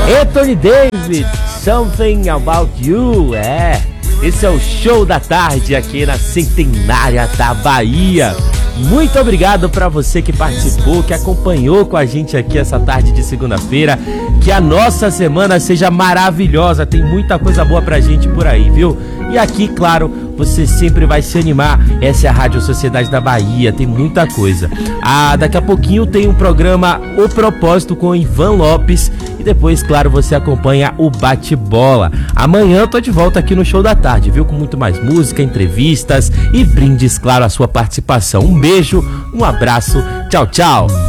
Anthony David, Something About You. Esse é o Show da Tarde aqui na Centenária da Bahia. Muito obrigado para você que participou, que acompanhou com a gente aqui essa tarde de segunda-feira. Que a nossa semana seja maravilhosa, tem muita coisa boa pra gente por aí, viu? E aqui, claro, você sempre vai se animar. Essa é a Rádio Sociedade da Bahia, tem muita coisa. Daqui a pouquinho tem um programa O Propósito com Ivan Lopes. E depois, claro, você acompanha o Bate-Bola. Amanhã eu tô de volta aqui no Show da Tarde, viu? Com muito mais música, entrevistas e brindes, claro, a sua participação. Um beijo, um abraço, tchau, tchau.